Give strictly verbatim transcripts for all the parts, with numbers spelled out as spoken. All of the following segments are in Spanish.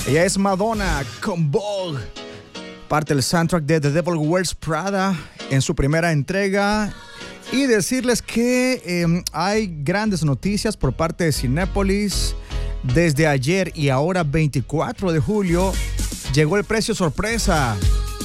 Ella es Madonna con Vogue, parte del soundtrack de The Devil Wears Prada en su primera entrega. Y decirles que eh, hay grandes noticias por parte de Cinépolis. Desde ayer y ahora veinticuatro de julio llegó el precio sorpresa.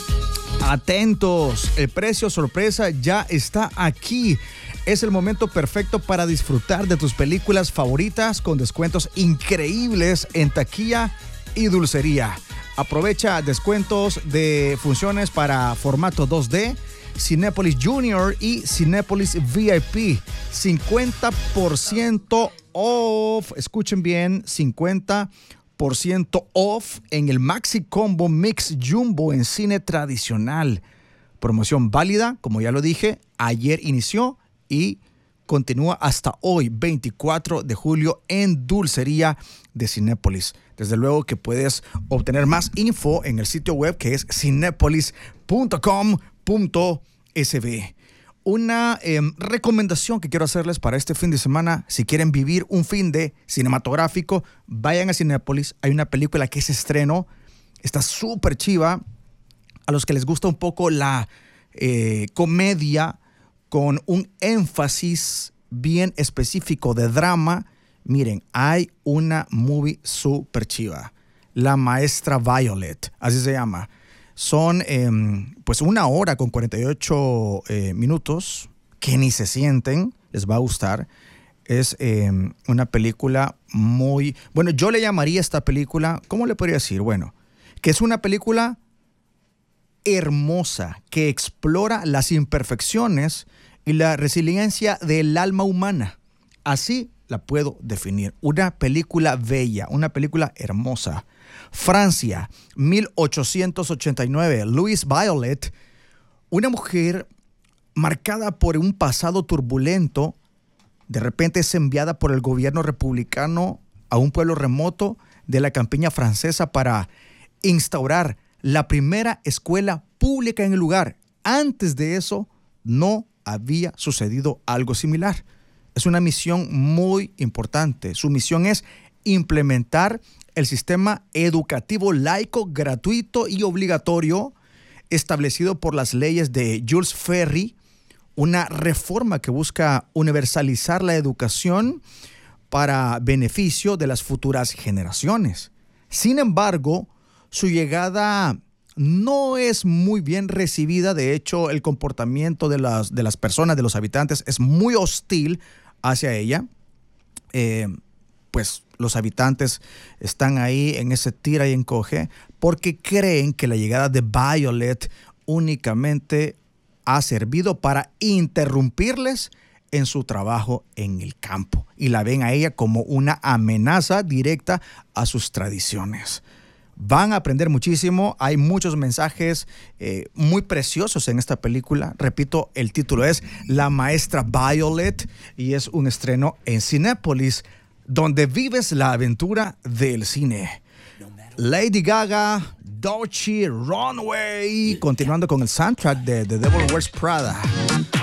Atentos, el precio sorpresa ya está aquí. Es el momento perfecto para disfrutar de tus películas favoritas con descuentos increíbles en taquilla y dulcería. Aprovecha descuentos de funciones para formato dos D, Cinépolis Junior y Cinépolis V I P. cincuenta por ciento off. Escuchen bien, cincuenta por ciento off en el Maxi Combo Mix Jumbo en cine tradicional. Promoción válida, como ya lo dije, ayer inició y continúa hasta hoy, veinticuatro de julio, en dulcería de Cinépolis. Desde luego que puedes obtener más info en el sitio web que es cinépolis punto com punto es be. Una eh, recomendación que quiero hacerles para este fin de semana: si quieren vivir un fin de cinematográfico, vayan a Cinépolis. Hay una película que es estreno, está súper chiva. A los que les gusta un poco la eh, comedia con un énfasis bien específico de drama, miren, hay una movie súper chiva, La Maestra Violet, así se llama. Son eh, pues una hora con cuarenta y ocho eh, minutos que ni se sienten, les va a gustar. Es eh, una película muy... Bueno, yo le llamaría a esta película, ¿cómo le podría decir? Bueno, que es una película hermosa que explora las imperfecciones y la resiliencia del alma humana. Así la puedo definir. Una película bella, una película hermosa. Francia, mil ochocientos ochenta y nueve. Louise Violet, una mujer marcada por un pasado turbulento, de repente es enviada por el gobierno republicano a un pueblo remoto de la campiña francesa para instaurar la primera escuela pública en el lugar. Antes de eso, no había sucedido algo similar. Es una misión muy importante. Su misión es implementar el sistema educativo laico, gratuito y obligatorio establecido por las leyes de Jules Ferry, una reforma que busca universalizar la educación para beneficio de las futuras generaciones. Sin embargo, su llegada no es muy bien recibida. De hecho, el comportamiento de las, de las personas, de los habitantes, es muy hostil hacia ella. Eh, pues los habitantes están ahí en ese tira y encoge porque creen que la llegada de Violet únicamente ha servido para interrumpirles en su trabajo en el campo y la ven a ella como una amenaza directa a sus tradiciones. Van a aprender muchísimo. Hay muchos mensajes eh, muy preciosos en esta película. Repito, el título es La Maestra Violet y es un estreno en Cinépolis, donde vives la aventura del cine. Lady Gaga, Dolce Runway, continuando con el soundtrack de The Devil Wears Prada.